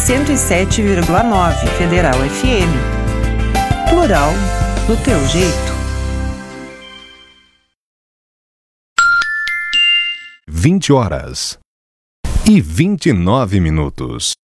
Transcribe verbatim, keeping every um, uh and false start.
cento e sete vírgula nove Federal F M. Plural do teu jeito. vinte horas e vinte e nove minutos.